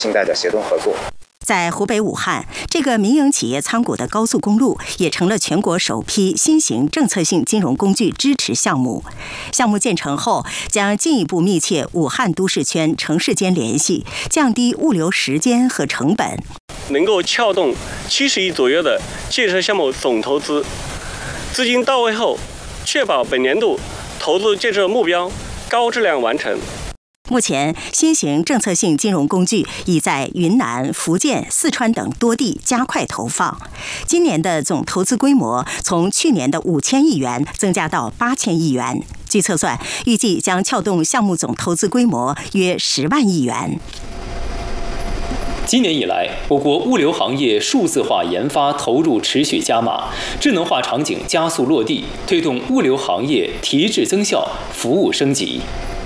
信贷的协同合作。 在湖北武汉，这个民营企业参股的高速公路也成了全国首批新型政策性金融工具支持项目。项目建成后，将进一步密切武汉都市圈城市间联系，降低物流时间和成本， 能够撬动70亿左右的建设项目总投资，资金到位后，确保本年度投资建设目标高质量完成。 目前，新型政策性金融工具已在云南、福建、四川等多地加快投放。今年的总投资规模从去年的5000亿元增加到8000亿元。据测算，预计将撬动项目总投资规模约10万亿元。 今年以来，我国物流行业数字化研发投入持续加码，智能化场景加速落地，推动物流行业提质增效、服务升级。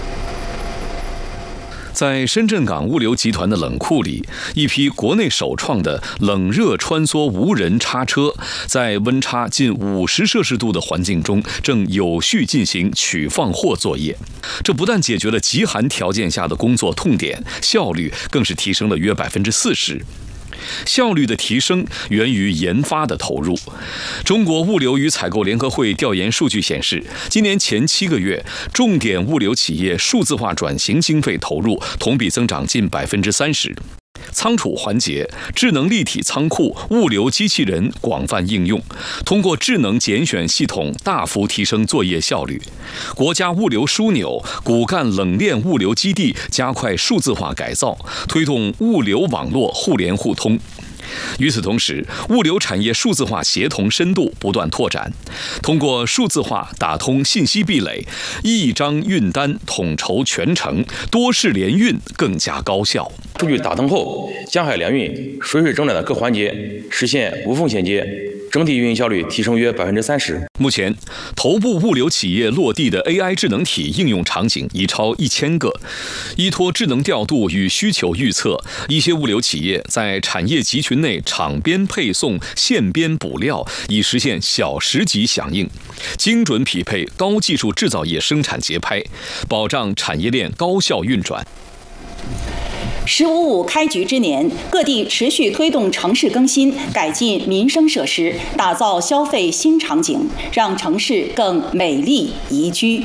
在深圳港物流集团的冷库里，一批国内首创的冷热穿梭无人叉车，在温差近50摄氏度的环境中，正有序进行取放货作业。这不但解决了极寒条件下的工作痛点，效率更是提升了约40%。效率的提升源于研发的投入。中国物流与采购联合会调研数据显示，今年前7个月，重点物流企业数字化转型经费投入同比增长近30%。仓储环节、智能立体仓库、物流机器人广泛应用，通过智能拣选系统大幅提升作业效率。国家物流枢纽、骨干冷链物流基地加快数字化改造，推动物流网络互联互通。与此同时，物流产业数字化协同深度不断拓展，通过数字化打通信息壁垒，一张运单统筹全程，多式联运更加高效。 数据打通后，江海联运、水水整转的各环节实现无缝衔接，整体运营效率提升约30%。 目前，头部物流企业落地的 AI 智能体应用场景已超1000个。依托智能调度与需求预测，一些物流企业在产业集群内场边配送、线边补料，以实现小时级响应，精准匹配高技术制造业生产节拍，保障产业链高效运转。 “15+5”开局之年，各地持续推动城市更新，改进民生设施，打造消费新场景，让城市更美丽宜居。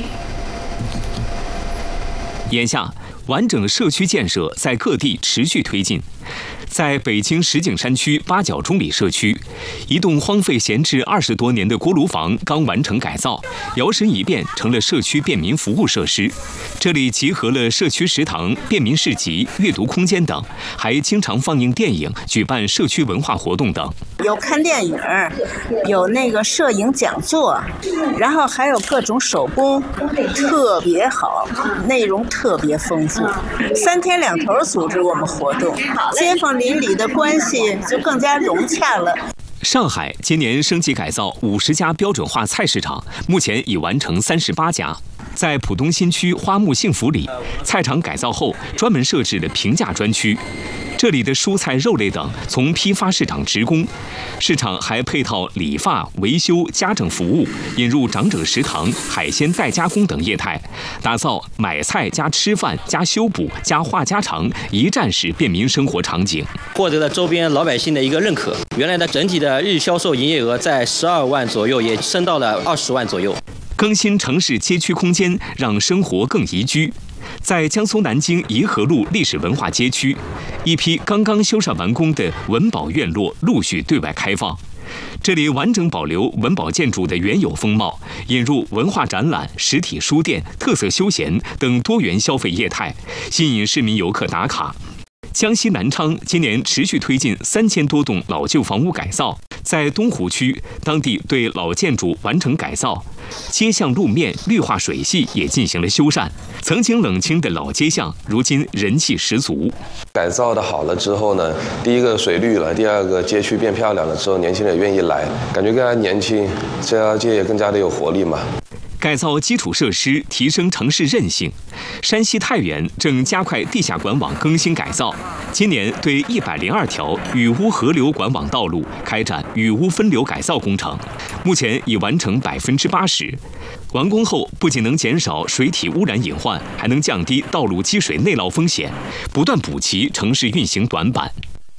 眼下，完整社区建设在各地持续推进。在北京石景山区八角中里社区，一栋荒废闲置20多年的锅炉房刚完成改造，摇身一变成了社区便民服务设施。这里集合了社区食堂、便民市集、阅读空间等，还经常放映电影，举办社区文化活动等。 有看电影，有那个摄影讲座，然后还有各种手工，特别好，内容特别丰富。3天2头组织我们活动，街坊邻里的关系就更加融洽了。 上海今年升级改造50家标准化菜市场，目前已完成38家。在浦东新区花木幸福里，菜场改造后专门设置了评价专区，这里的蔬菜、肉类等从批发市场直供，市场还配套理发、维修、家政服务，引入长者食堂、海鲜代加工等业态，打造买菜加吃饭加修补加话家常一站式便民生活场景， 获得了周边老百姓的一个认可。原来的整体的日销售营业额在12万左右，也升到了20万左右。 更新城市街区空间，让生活更宜居。在江苏南京颐和路历史文化街区，一批刚刚修缮完工的文保院落陆续对外开放。这里完整保留文保建筑的原有风貌，引入文化展览、实体书店、特色休闲等多元消费业态，吸引市民游客打卡。江西南昌今年持续推进3000多栋老旧房屋改造，在东湖区，当地对老建筑完成改造，街巷路面、绿化水系也进行了修缮。曾经冷清的老街巷，如今人气十足。 改造的好了之后呢，第一个水绿了，第二个街区变漂亮了之后，年轻人也愿意来，感觉更加年轻，这条街也更加的有活力嘛。 改造基础设施，提升城市韧性。山西太原正加快地下管网更新改造，今年对102条雨污河流管网道路开展雨污分流改造工程，目前已完成80%。完工后，不仅能减少水体污染隐患，还能降低道路积水内涝风险，不断补齐城市运行短板。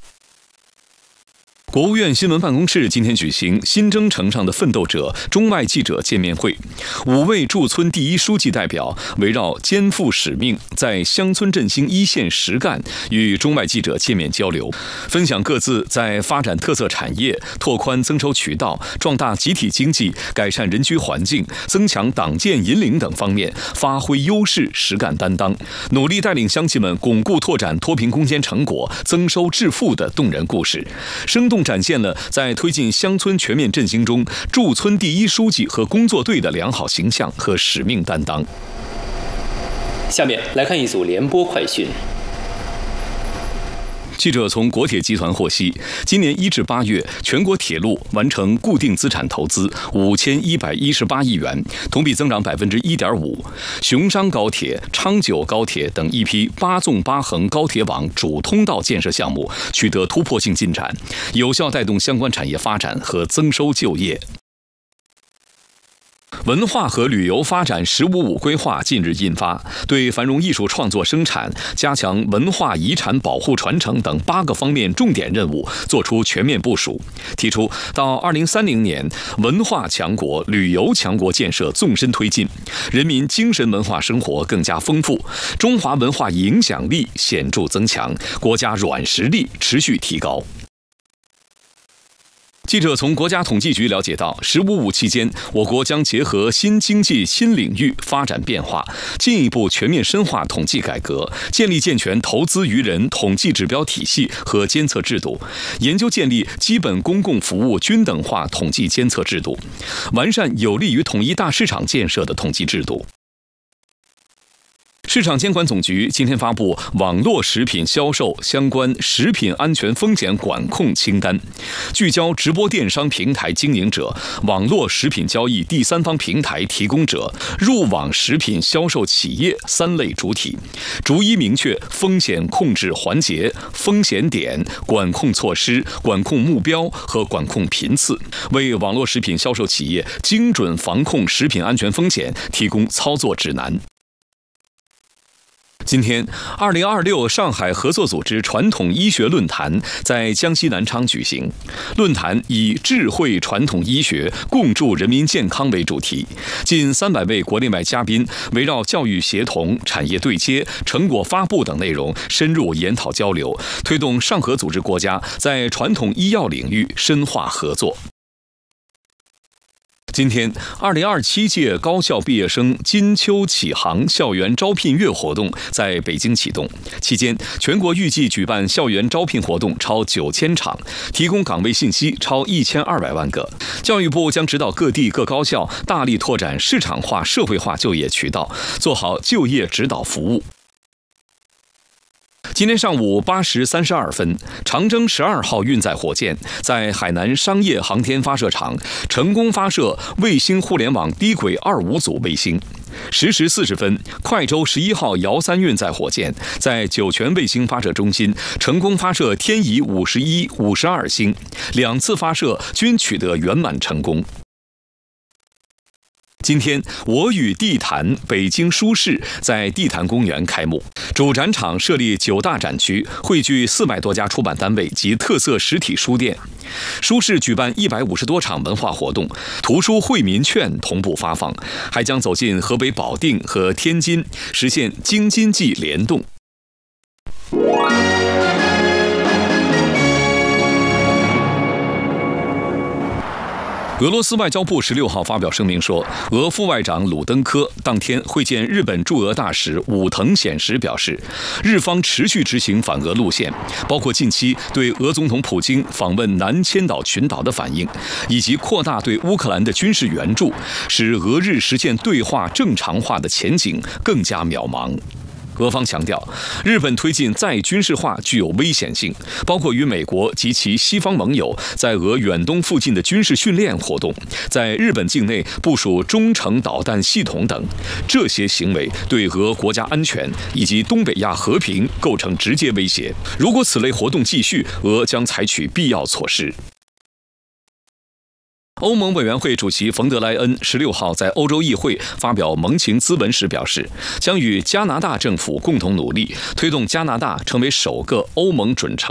国务院新闻办公室今天举行新征程上的奋斗者中外记者见面会，5位驻村第一书记代表围绕肩负使命，在乡村振兴一线实干与中外记者见面交流，分享各自在发展特色产业、拓宽增收渠道、壮大集体经济、改善人居环境、增强党建引领等方面发挥优势、实干担当，努力带领乡亲们巩固拓展脱贫攻坚成果、增收致富的动人故事，生动展现了在推进乡村全面振兴中驻村第一书记和工作队的良好形象和使命担当。 下面来看一组联播快讯。 记者从国铁集团获悉，今年1至8月，全国铁路完成固定资产投资5118亿元，同比增长1.5%。雄商高铁、昌九高铁等一批8纵8横高铁网主通道建设项目取得突破性进展，有效带动相关产业发展和增收就业。文化和旅游发展“15+5”规划近日印发，对繁荣艺术创作生产、加强文化遗产保护传承等8个方面重点任务作出全面部署，提出到2030年，文化强国、旅游强国建设纵深推进，人民精神文化生活更加丰富，中华文化影响力显著增强，国家软实力持续提高。记者从国家统计局了解到，“15+5”期间，我国将结合新经济新领域发展变化，进一步全面深化统计改革，建立健全投资于人统计指标体系和监测制度，研究建立基本公共服务均等化统计监测制度，完善有利于统一大市场建设的统计制度。市场监管总局今天发布网络食品销售相关食品安全风险管控清单，聚焦直播电商平台经营者、网络食品交易第三方平台提供者、入网食品销售企业3类主体，逐一明确风险控制环节、风险点、管控措施、管控目标和管控频次，为网络食品销售企业精准防控食品安全风险提供操作指南。今天，2026上海合作组织传统医学论坛在江西南昌举行。论坛以智慧传统医学，共筑人民健康为主题，近300位国内外嘉宾围绕教育协同、产业对接、成果发布等内容深入研讨交流，推动上合组织国家在传统医药领域深化合作。今天，2027届高校毕业生金秋启航校园招聘月活动在北京启动。期间，全国预计举办校园招聘活动超9000场，提供岗位信息超1200万个。教育部将指导各地各高校大力拓展市场化、社会化就业渠道，做好就业指导服务。今天上午8时32分，长征12号运载火箭在海南商业航天发射场成功发射卫星互联网低轨25组卫星。10时40分，快舟11号遥3运载火箭在酒泉卫星发射中心成功发射天仪51、52星，2次发射均取得圆满成功。今天，我与地坛北京书市在地坛公园开幕。主展场设立9大展区，汇聚400多家出版单位及特色实体书店。书市举办150多场文化活动，图书惠民券同步发放，还将走进河北保定和天津，实现京津冀联动。俄罗斯外交部16号发表声明说，俄副外长鲁登科当天会见日本驻俄大使武藤显时表示，日方持续执行反俄路线，包括近期对俄总统普京访问南千岛群岛的反应，以及扩大对乌克兰的军事援助，使俄日实现对话正常化的前景更加渺茫。 俄方强调，日本推进再军事化具有危险性，包括与美国及其西方盟友在俄远东附近的军事训练活动，在日本境内部署中程导弹系统等。这些行为对俄国家安全以及东北亚和平构成直接威胁。如果此类活动继续，俄将采取必要措施。欧盟委员会主席冯德莱恩16号在欧洲议会发表盟情咨文时表示，将与加拿大政府共同努力，推动加拿大成为首个欧盟准成